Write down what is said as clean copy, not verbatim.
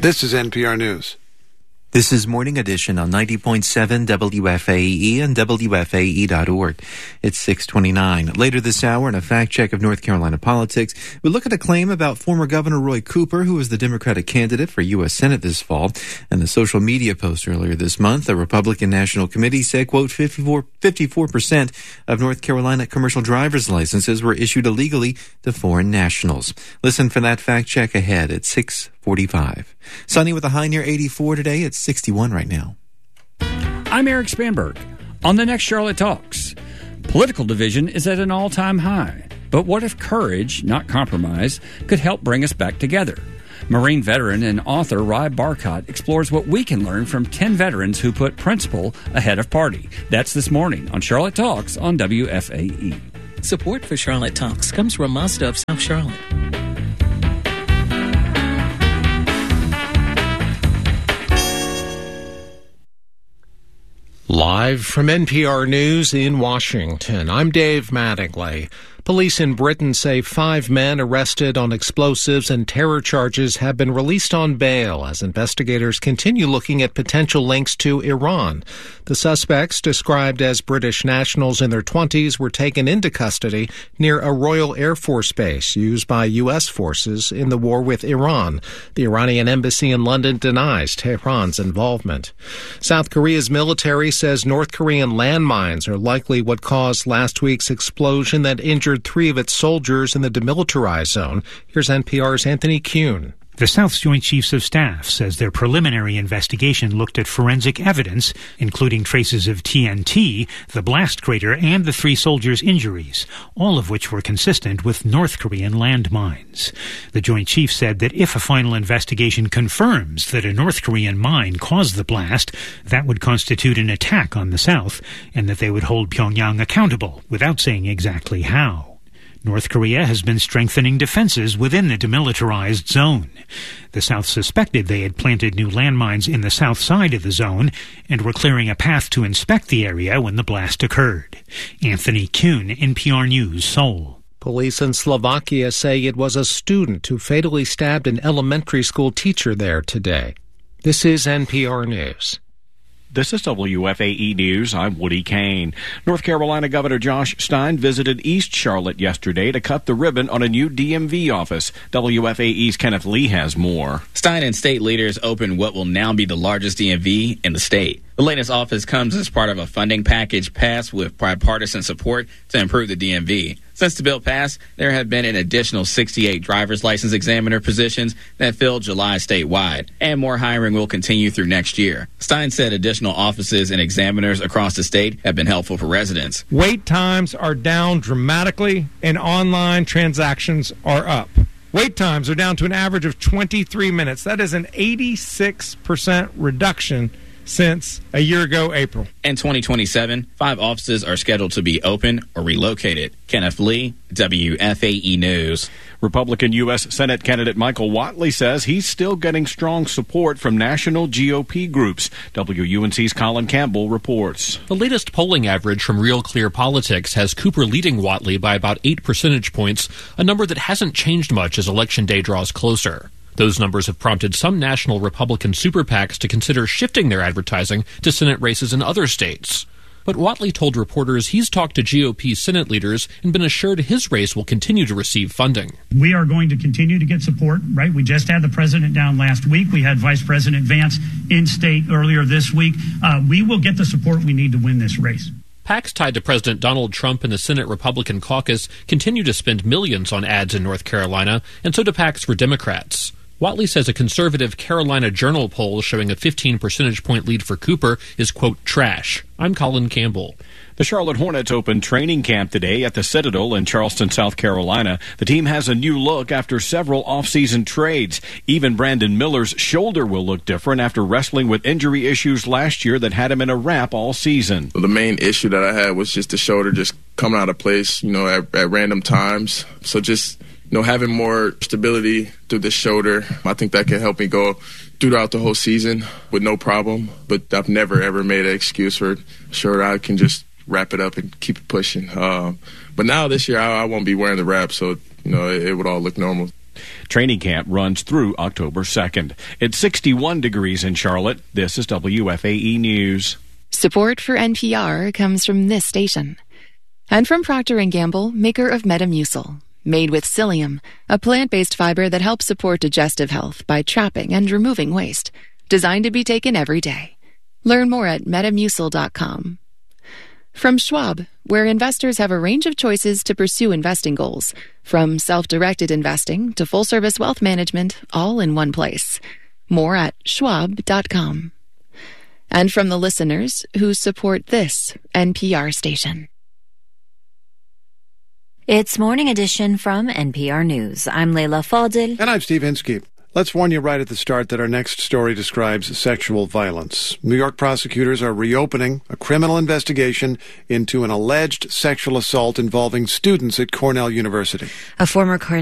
This is NPR News. This is Morning Edition on 90.7 WFAE and WFAE.org. It's 6:29. Later this hour, in a fact check of North Carolina politics, we look at a claim about former Governor Roy Cooper, who was the Democratic candidate for U.S. Senate this fall. And the social media post earlier this month, the Republican National Committee said, quote, 54% of North Carolina commercial driver's licenses were issued illegally to foreign nationals. Listen for that fact check ahead at 6:45. Sunny with a high near 84 today. It's 61 right now. I'm Eric Spanberg. On the next Charlotte Talks, political division is at an all-time high. But what if courage, not compromise, could help bring us back together? Marine veteran and author Ry Barcott explores what we can learn from 10 veterans who put principle ahead of party. That's this morning on Charlotte Talks on WFAE. Support for Charlotte Talks comes from Mazda of South Charlotte. Live from NPR News in Washington, I'm Dave Mattingly. Police in Britain say 5 men arrested on explosives and terror charges have been released on bail as investigators continue looking at potential links to Iran. The suspects, described as British nationals in their 20s, were taken into custody near a Royal Air Force base used by U.S. forces in the war with Iran. The Iranian embassy in London denies Tehran's involvement. South Korea's military says North Korean landmines are likely what caused last week's explosion that injured 3 of its soldiers in the demilitarized zone. Here's NPR's Anthony Kuhn. The South's Joint Chiefs of Staff says their preliminary investigation looked at forensic evidence, including traces of TNT, the blast crater, and the 3 soldiers' injuries, all of which were consistent with North Korean landmines. The Joint Chiefs said that if a final investigation confirms that a North Korean mine caused the blast, that would constitute an attack on the South, and that they would hold Pyongyang accountable, without saying exactly how. North Korea has been strengthening defenses within the demilitarized zone. The South suspected they had planted new landmines in the south side of the zone and were clearing a path to inspect the area when the blast occurred. Anthony Kuhn, NPR News, Seoul. Police in Slovakia say it was a student who fatally stabbed an elementary school teacher there today. This is NPR News. This is WFAE News. I'm Woody Kane. North Carolina Governor Josh Stein visited East Charlotte yesterday to cut the ribbon on a new DMV office. WFAE's Kenneth Lee has more. Stein and state leaders opened what will now be the largest DMV in the state. The latest office comes as part of a funding package passed with bipartisan support to improve the DMV. Since the bill passed, there have been an additional 68 driver's license examiner positions that filled July statewide, and more hiring will continue through next year. Stein said additional offices and examiners across the state have been helpful for residents. Wait times are down dramatically, and online transactions are up. Wait times are down to an average of 23 minutes. That is an 86% reduction since a year ago, April. In 2027, 5 offices are scheduled to be open or relocated. Kenneth Lee, WFAE News. Republican U.S. Senate candidate Michael Whatley says he's still getting strong support from national GOP groups. WUNC's Colin Campbell reports. The latest polling average from Real Clear Politics has Cooper leading Whatley by about 8 percentage points, a number that hasn't changed much as Election Day draws closer. Those numbers have prompted some national Republican super PACs to consider shifting their advertising to Senate races in other states. But Whatley told reporters he's talked to GOP Senate leaders and been assured his race will continue to receive funding. We are going to continue to get support, right? We just had the president down last week. We had Vice President Vance in state earlier this week. We will get the support we need to win this race. PACs tied to President Donald Trump and the Senate Republican caucus continue to spend millions on ads in North Carolina, and so do PACs for Democrats. Whatley says a conservative Carolina Journal poll showing a 15 percentage point lead for Cooper is, quote, trash. I'm Colin Campbell. The Charlotte Hornets opened training camp today at the Citadel in Charleston, South Carolina. The team has a new look after several off-season trades. Even Brandon Miller's shoulder will look different after wrestling with injury issues last year that had him in a wrap all season. The main issue that I had was just the shoulder just coming out of place, at random times. So just having more stability through the shoulder, I think that can help me go throughout the whole season with no problem. But I've never, ever made an excuse for shoulder. I can just wrap it up and keep it pushing. But now this year, I won't be wearing the wrap, so, it would all look normal. Training camp runs through October 2nd. It's 61 degrees in Charlotte. This is WFAE News. Support for NPR comes from this station. And from Procter & Gamble, maker of Metamucil. Made with psyllium, a plant-based fiber that helps support digestive health by trapping and removing waste. Designed to be taken every day. Learn more at metamucil.com. From Schwab, where investors have a range of choices to pursue investing goals, from self-directed investing to full-service wealth management, all in one place. More at schwab.com. And from the listeners who support this NPR station. It's Morning Edition from NPR News. I'm Leila Fadil. And I'm Steve Hinsky. Let's warn you right at the start that our next story describes sexual violence. New York prosecutors are reopening a criminal investigation into an alleged sexual assault involving students at Cornell University. A former